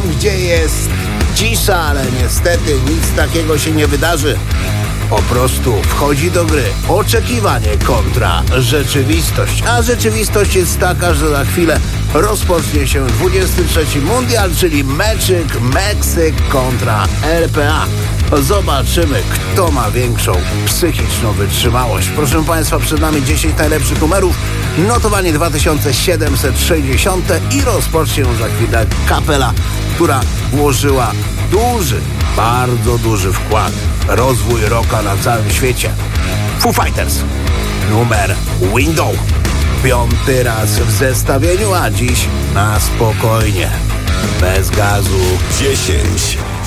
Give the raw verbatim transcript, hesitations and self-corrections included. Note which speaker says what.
Speaker 1: gdzie jest cisza, ale niestety nic takiego się nie wydarzy. Po prostu wchodzi do gry oczekiwanie kontra rzeczywistość. A rzeczywistość jest taka, że za chwilę rozpocznie się dwudziesty trzeci mundial, czyli meczyk Meksyk kontra R P A. Zobaczymy, kto ma większą psychiczną wytrzymałość. Proszę Państwa, przed nami dziesięć najlepszych numerów, notowanie dwa tysiące siedemset sześćdziesiąte i rozpocznie za chwilę kapela, która włożyła duży, bardzo duży wkład w rozwój rocka na całym świecie. Foo Fighters, numer Window. Piąty raz w zestawieniu, a dziś na spokojnie, bez gazu.
Speaker 2: dziesięć.